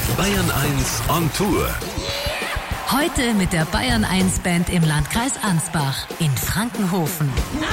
Bayern 1 on Tour. Heute mit der Bayern 1 Band im Landkreis Ansbach in Frankenhofen.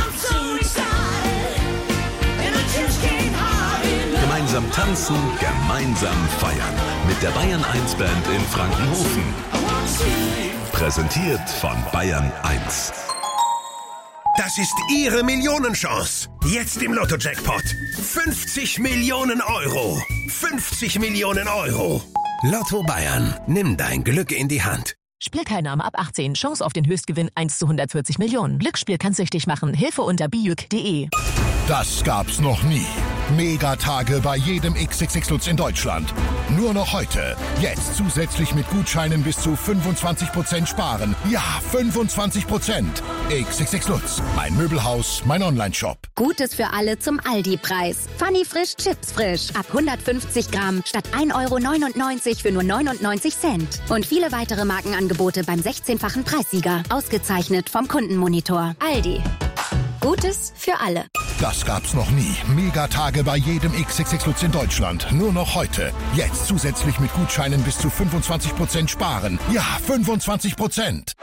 Gemeinsam tanzen, gemeinsam feiern. Mit der Bayern 1 Band in Frankenhofen. Präsentiert von Bayern 1. Das ist Ihre Millionenchance. Jetzt im Lotto-Jackpot. 50 Millionen Euro. 50 Millionen Euro. Lotto Bayern. Nimm dein Glück in die Hand. Spielteilnahme ab 18. Chance auf den Höchstgewinn 1 zu 140 Millionen. Glücksspiel kann süchtig machen. Hilfe unter biüc.de. Das gab's noch nie. Megatage bei jedem XXX Lutz in Deutschland. Nur noch heute. Jetzt zusätzlich mit Gutscheinen bis zu 25% sparen. Ja, 25%. XXX Lutz. Mein Möbelhaus, mein Onlineshop. Gutes für alle zum Aldi-Preis. Funny Frisch Chips frisch. Ab 150 Gramm statt 1,99 € für nur 99 Cent. Und viele weitere Markenangebote beim 16-fachen Preissieger. Ausgezeichnet vom Kundenmonitor. Aldi. Gutes für alle. Das gab's noch nie. Megatage bei jedem XXX Lutz in Deutschland. Nur noch heute. Jetzt zusätzlich mit Gutscheinen bis zu 25% sparen. Ja, 25%.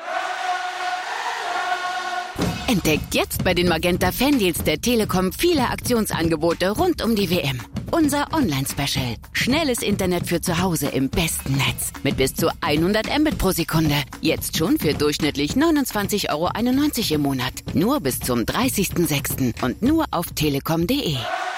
Entdeckt jetzt bei den Magenta Fandeals der Telekom viele Aktionsangebote rund um die WM. Unser Online-Special. Schnelles Internet für zu Hause im besten Netz. Mit bis zu 100 Mbit pro Sekunde. Jetzt schon für durchschnittlich 29,91 € im Monat. Nur bis zum 30.06. und nur auf telekom.de.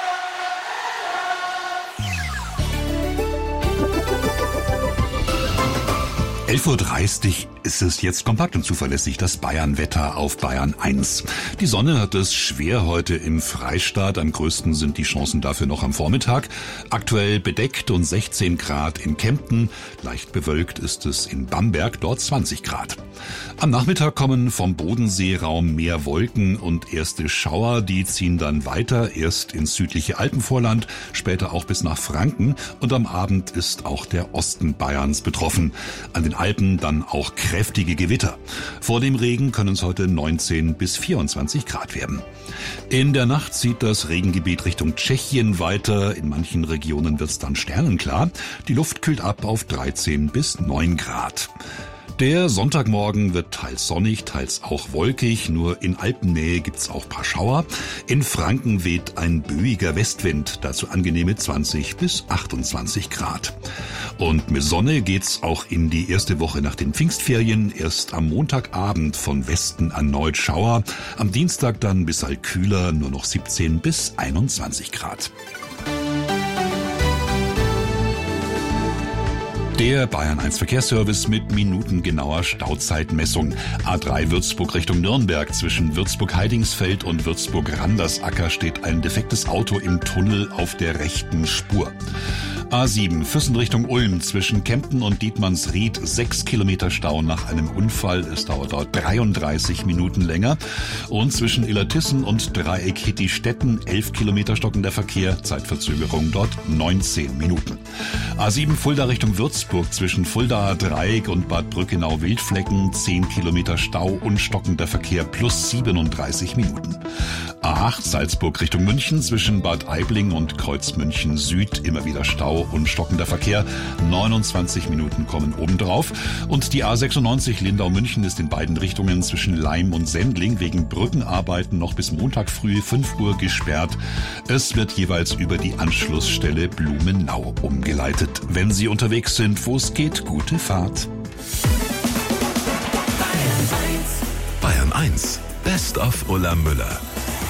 11:30 Uhr ist es jetzt kompakt und zuverlässig das Bayern-Wetter auf Bayern 1. Die Sonne hat es schwer heute im Freistaat. Am größten sind die Chancen dafür noch am Vormittag. Aktuell bedeckt und 16 Grad in Kempten. Leicht bewölkt ist es in Bamberg, dort 20 Grad. Am Nachmittag kommen vom Bodenseeraum mehr Wolken und erste Schauer. Die ziehen dann weiter, erst ins südliche Alpenvorland, später auch bis nach Franken. Und am Abend ist auch der Osten Bayerns betroffen. An den Alpen dann auch kräftige Gewitter. Vor dem Regen können es heute 19 bis 24 Grad werden. In der Nacht zieht das Regengebiet Richtung Tschechien weiter. In manchen Regionen wird es dann sternenklar. Die Luft kühlt ab auf 13 bis 9 Grad. Der Sonntagmorgen wird teils sonnig, teils auch wolkig. Nur in Alpennähe gibt's auch paar Schauer. In Franken weht ein böiger Westwind, dazu angenehme 20 bis 28 Grad. Und mit Sonne geht's auch in die erste Woche nach den Pfingstferien. Erst am Montagabend von Westen erneut Schauer. Am Dienstag dann bisschen kühler, nur noch 17 bis 21 Grad. Der Bayern 1 Verkehrsservice mit minutengenauer Stauzeitmessung. A3 Würzburg Richtung Nürnberg. Zwischen Würzburg-Heidingsfeld und Würzburg-Randersacker steht ein defektes Auto im Tunnel auf der rechten Spur. A7 Füssen Richtung Ulm. Zwischen Kempten und Dietmannsried 6 Kilometer Stau nach einem Unfall. Es dauert dort 33 Minuten länger. Und zwischen Illertissen und Dreieck Hittistetten 11 Kilometer stockender Verkehr. Zeitverzögerung dort 19 Minuten. A7 Fulda Richtung Würzburg. Zwischen Fuldaer Dreieck und Bad Brückenau-Wildflecken 10 Kilometer Stau und stockender Verkehr plus 37 Minuten. A8 Salzburg Richtung München. Zwischen Bad Aibling und Kreuz München Süd immer wieder Stau und stockender Verkehr. 29 Minuten kommen obendrauf. Und die A96 Lindau-München ist in beiden Richtungen zwischen Laim und Sendling wegen Brückenarbeiten noch bis Montag früh 5 Uhr gesperrt. Es wird jeweils über die Anschlussstelle Blumenau umgeleitet. Wenn Sie unterwegs sind, wo es geht, gute Fahrt. Bayern 1. Best of Ulla Müller.